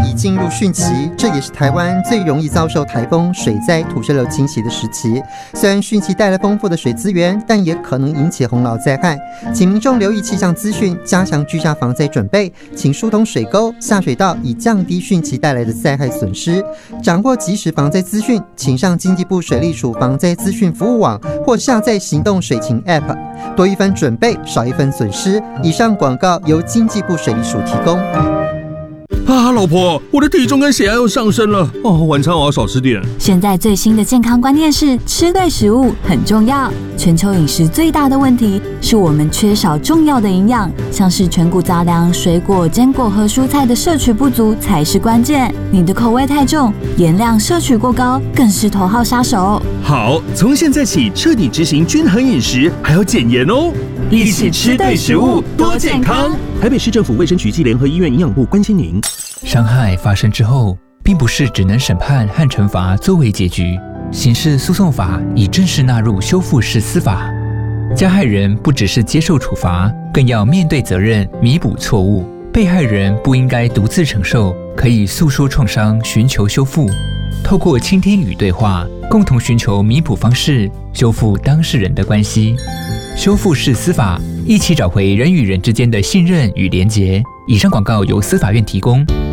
已进入汛期，这也是台湾最容易遭受台风、水灾、土石流侵袭的时期。虽然汛期带来丰富的水资源，但也可能引起洪涝灾害，请民众留意气象资讯，加强居家防灾准备，请疏通水沟、下水道，以降低汛期带来的灾害损失。掌握即时防灾资讯，请上经济部水利署防灾资讯服务网或下载行动水情 App， 多一分准备，少一分损失。以上广告由经济部水利署提供。 老婆，我的体重跟血压又上升了晚餐我要少吃点。 现在最新的健康观念是吃对食物很重要。全球饮食最大的问题是我们缺少重要的营养，像是全谷杂粮、水果、坚果和蔬菜的摄取不足才是关键。你的口味太重，盐量摄取过高，更是头号杀手。 好，从现在起彻底执行均衡饮食，还要减盐哦。 一起吃对食物，多健康。 台北市政府卫生局暨联合医院营养部关心您。 伤害发生之后，并不是只能审判和惩罚作为结局。刑事诉讼法已正式纳入修复式司法，加害人不只是接受处罚，更要面对责任，弥补错误。被害人不应该独自承受，可以诉说创伤，寻求修复。透过倾听与对话，共同寻求弥补方式，修复当事人的关系。修复式司法，一起找回人与人之间的信任与连结。以上广告由司法院提供。